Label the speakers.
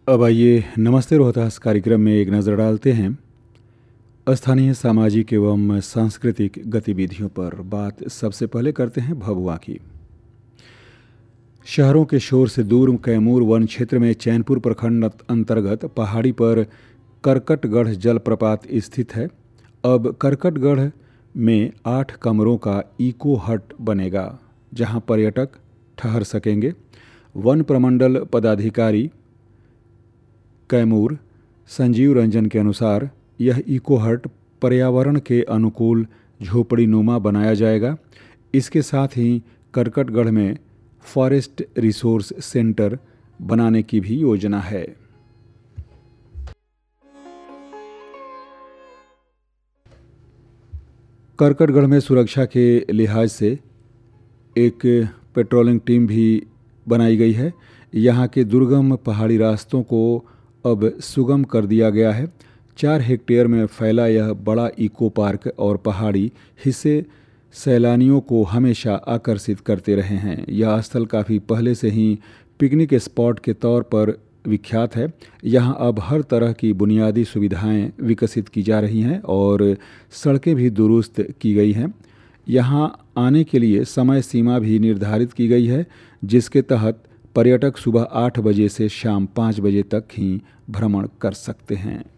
Speaker 1: अब आइए नमस्ते रोहतास कार्यक्रम में एक नज़र डालते हैं स्थानीय सामाजिक एवं सांस्कृतिक गतिविधियों पर। बात सबसे पहले करते हैं भभुआ की। शहरों के शोर से दूर कैमूर वन क्षेत्र में चैनपुर प्रखंड अंतर्गत पहाड़ी पर करकटगढ़ जलप्रपात स्थित है। अब करकटगढ़ में 8 कमरों का इको हट बनेगा जहां पर्यटक ठहर सकेंगे। वन प्रमंडल पदाधिकारी कैमूर संजीव रंजन के अनुसार यह इको हट पर्यावरण के अनुकूल झोपड़ी नुमा बनाया जाएगा। इसके साथ ही करकटगढ़ में फॉरेस्ट रिसोर्स सेंटर बनाने की भी योजना है। करकटगढ़ में सुरक्षा के लिहाज से एक पेट्रोलिंग टीम भी बनाई गई है। यहाँ के दुर्गम पहाड़ी रास्तों को अब सुगम कर दिया गया है। 4 हेक्टेयर में फैला यह बड़ा इको पार्क और पहाड़ी हिस्से सैलानियों को हमेशा आकर्षित करते रहे हैं। यह स्थल काफ़ी पहले से ही पिकनिक स्पॉट के तौर पर विख्यात है। यहाँ अब हर तरह की बुनियादी सुविधाएं विकसित की जा रही हैं और सड़कें भी दुरुस्त की गई हैं। यहाँ आने के लिए समय सीमा भी निर्धारित की गई है, जिसके तहत पर्यटक सुबह 8 बजे से शाम 5 बजे तक ही भ्रमण कर सकते हैं।